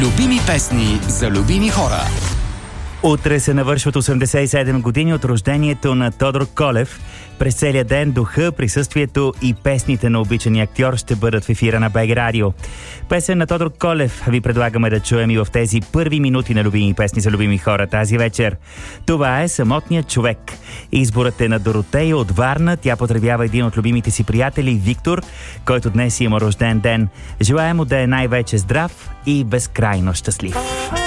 Любими песни за любими хора. Утре се навършват 87 години от рождението на Тодор Колев. През целия ден духа, присъствието и песните на обичания актьор ще бъдат в ефира на БГ Радио. Песен на Тодор Колев ви предлагаме да чуем и в тези първи минути на любими песни за любими хора тази вечер. Това е Самотният човек. Изборът е на Доротея от Варна. Тя поздравява един от любимите си приятели, Виктор, който днес има рожден ден. Желаем му да е най-вече здрав и безкрайно щастлив.